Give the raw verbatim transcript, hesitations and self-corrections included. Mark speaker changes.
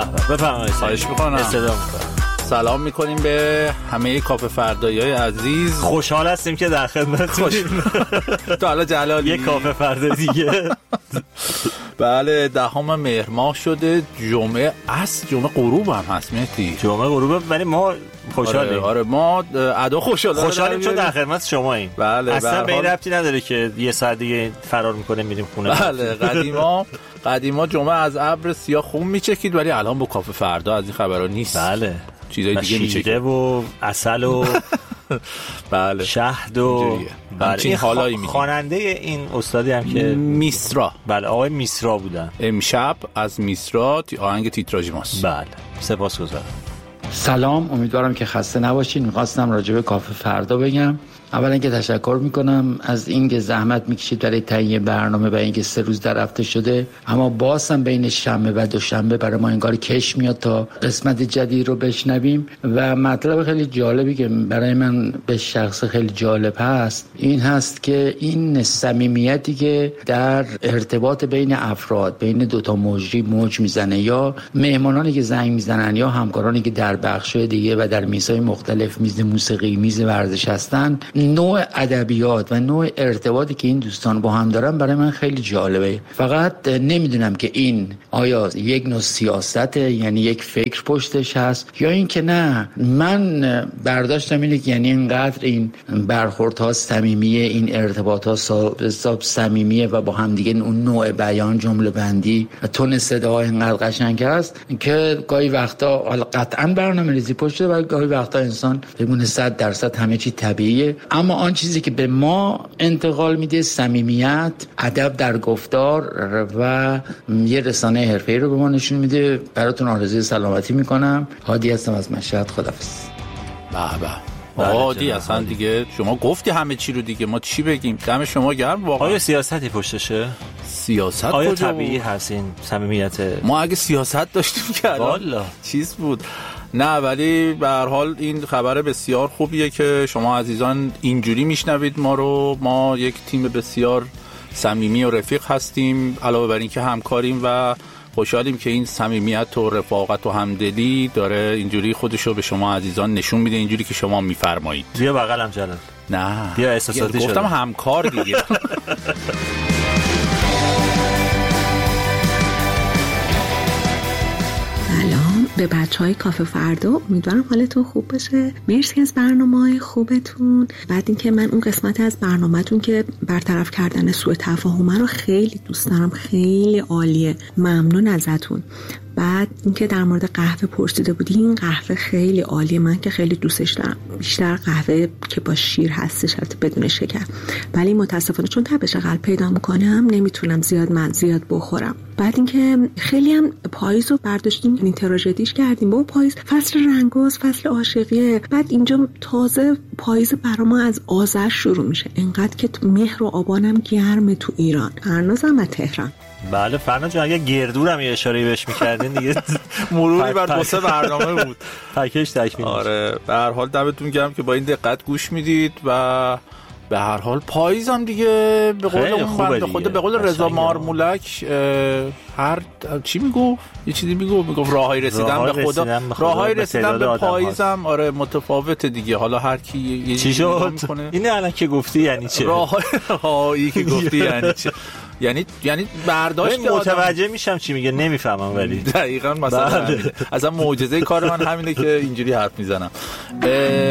Speaker 1: به بفرمایید.
Speaker 2: خواهش میکنم.
Speaker 1: استفاده میکنم.
Speaker 2: سلام میکنیم به همه کافه فردایی‌های عزیز.
Speaker 1: خوشحال هستیم که در خدمتتونیم.
Speaker 2: تو حالا جلالی
Speaker 1: یک کافه فردا دیگه.
Speaker 2: بله دهم مهر ماه شده، جمعه است، جمعه غروب هم هست مهدی.
Speaker 1: جمعه غروبه ولی ما خوشحالیم.
Speaker 2: آره, آره ما ادا خوشحالیم.
Speaker 1: خوشحالیم چون در خدمت شماییم.
Speaker 2: بله
Speaker 1: اصلا به این ربطی نداره که یه ساعت دیگه فرار میکنه میریم خونه.
Speaker 2: بله قدیما قدیما جمعه از ابر سیاه خون میچکید ولی الان با کافه فردا از این خبرا نیست.
Speaker 1: بله
Speaker 2: چیزای دیگه میچکید
Speaker 1: و عسل و
Speaker 2: بله
Speaker 1: شهد و
Speaker 2: بله این حالایی می
Speaker 1: خواننده این استادی هم که
Speaker 2: میسرا،
Speaker 1: بله آقای میسرا بودن.
Speaker 2: امشب از میسرا آهنگ تیتراژ ماست.
Speaker 1: بله سپاسگزارم.
Speaker 3: سلام، امیدوارم که خسته نباشین. میخواستم راجع به کافه فردا بگم. اولا که تشکر میکنم از اینکه زحمت میکشید برای تهیه برنامه و اینکه سه روز در هفته شده، اما باز هم بین شنبه و دوشنبه برای ما انگار کش میاد تا قسمت جدید رو بشنویم. و مطلب خیلی جالبی که برای من به شخص خیلی جالب هست این هست که این صمیمیتی که در ارتباط بین افراد، بین دوتا مجری موج میزنه، یا مهمانانی که زنگ میزنن یا همکارانی که در بخش‌های دیگه و در میزهای مختلف، میز موسیقی، میز ورزش هستن، نوع ادبیات و نوع ارتباطی که این دوستان با هم دارن برای من خیلی جالبه. فقط نمیدونم که این آیا یک نوع سیاسته، یعنی یک فکر پشتش هست، یا این که نه. من برداشتم اینه که یعنی اینقدر این برخوردها صمیمیه، این ارتباطها حساب صمیمیه و با هم دیگه اون نوع بیان، جمله بندی، تون صدا اینقدر قشنگ است که گاهی وقتا حالا قطعا برنامه‌ریزی پشته و گاهی وقتا انسان بگونه صد درصد همه چی طبیعیه، اما آن چیزی که به ما انتقال میده صمیمیت، ادب در گفتار و یه رسانه حرفه‌ای رو به ما نشون میده. براتون آرزوی سلامتی میکنم. هادی هستم از مشهد. خداحافظ.
Speaker 2: به به هادی، اصلا دیگه شما گفتی همه چی رو دیگه، ما چی بگیم؟ دم شما گرم. واقعا
Speaker 1: آیا سیاستی پشتشه؟
Speaker 2: سیاست
Speaker 1: آیا
Speaker 2: کجا
Speaker 1: طبیعی هست این صمیمیت؟
Speaker 2: ما اگه سیاست داشتیم که
Speaker 1: والا
Speaker 2: چیز بود. نه ولی به هر حال این خبر بسیار خوبیه که شما عزیزان اینجوری میشنوید ما رو. ما یک تیم بسیار صمیمی و رفیق هستیم، علاوه بر این که همکاریم و خوشحالیم که این صمیمیت و رفاقت و همدلی داره اینجوری خودشو به شما عزیزان نشون میده، اینجوری که شما میفرمایید.
Speaker 1: بیا بغلم جلال.
Speaker 2: نه
Speaker 1: بیا احساساتی شدم.
Speaker 2: گفتم همکار دیگه.
Speaker 4: به بچهای کافه فردا، امیدوارم حالتون خوب باشه. مرسی از برنامه‌های خوبتون. بعد اینکه من اون قسمت از برنامه‌تون که برطرف کردن سوء تفاهم رو خیلی دوست دارم، خیلی عالیه، ممنون ازتون. بعد اینکه در مورد قهوه پرسیده بودی، این قهوه خیلی عالیه، من که خیلی دوستش دارم، بیشتر قهوه که با شیر هستش البته بدون شکر، ولی متاسفانه چون تبش قلب پیدا میکنم نمیتونم زیاد من زیاد بخورم. بعد اینکه خیلی هم پاییز رو برداشتیم، این تراژدیش کردیم با پاییز، فصل رنگاز، فصل عاشقیه. بعد اینجا تازه پاییز برا ما از آذر شروع میشه، انقدر که مهر و آبانم گرمه تو ایران. فرنازم از تهران.
Speaker 1: بله فرناز جان، اگه گردورم یه اشاره بهش می‌کردین دیگه
Speaker 2: مروری بر دو سه برنامه بود.
Speaker 1: پکیج تکمیل.
Speaker 2: آره به هر حال دمتون گرم که با این دقت گوش میدید و به هر حال پاییز هم دیگه به قول اون بنده خدا، به قول رضا مارمولک هر چی میگفت، یه چیزی میگفت، میگفت راههای رسیدن به خدا، راههای رسیدن به پاییز هم آره متفاوته دیگه. حالا هر کی یه چیزی میکنه.
Speaker 1: این الان که گفتی یعنی چه؟
Speaker 2: راههایی که گفتی یعنی چه؟ یعنی یعنی برداشت
Speaker 1: متوجه میشم چی میگه، نمیفهمم ولی
Speaker 2: دقیقاً مثلا اصلا معجزه کار من همینه که اینجوری حرف میزنم.